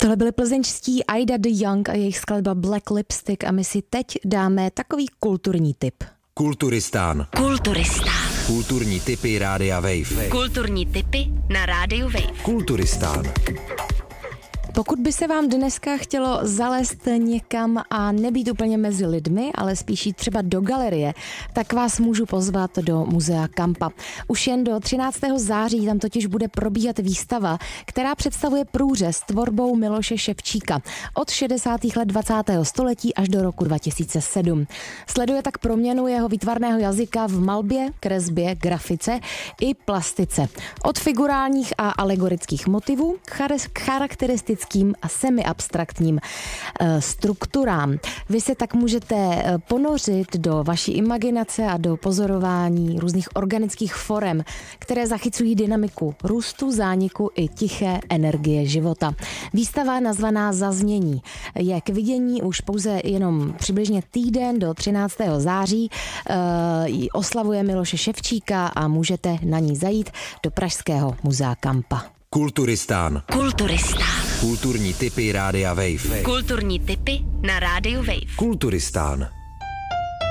Tohle byli plzeňští Ida de Young a jejich skladba Black Lipstick a my si teď dáme takový kulturní tip. Kulturistán. Kulturní tipy Rádia Wave. Kulturní tipy na Rádiu Wave. Kulturistán. Pokud by se vám dneska chtělo zalézt někam a nebýt úplně mezi lidmi, ale spíš jít třeba do galerie, tak vás můžu pozvat do muzea Kampa. Už jen do 13. září tam totiž bude probíhat výstava, která představuje průřez tvorbou Miloše Ševčíka od 60. let 20. století až do roku 2007. Sleduje tak proměnu jeho výtvarného jazyka v malbě, kresbě, grafice i plastice. Od figurálních a alegorických motivů k charakteristickým a semiabstraktním strukturám. Vy se tak můžete ponořit do vaší imaginace a do pozorování různých organických forem, které zachycují dynamiku růstu, zániku i tiché energie života. Výstava nazvaná Zaznění je k vidění už pouze jenom přibližně týden do 13. září. Oslavuje Miloše Ševčíka a můžete na ní zajít do pražského muzea Kampa. Kulturistán. Kulturní tipy Rádia Wave. Kulturní tipy na Rádiu Wave. Kulturistán.